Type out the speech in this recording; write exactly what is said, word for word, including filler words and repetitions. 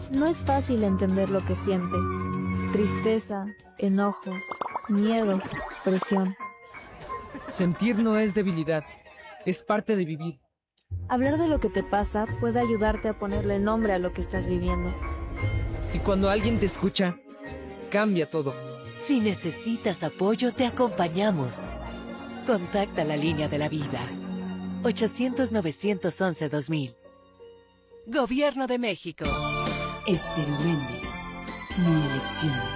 No es fácil entender lo que sientes. Tristeza, enojo, miedo, presión. Sentir no es debilidad, es parte de vivir. Hablar de lo que te pasa puede ayudarte a ponerle nombre a lo que estás viviendo. Y cuando alguien te escucha, cambia todo. Si necesitas apoyo, te acompañamos. Contacta la línea de la vida. ochocientos, novecientos once, dos mil. Gobierno de México. Esterumendi, mi elección.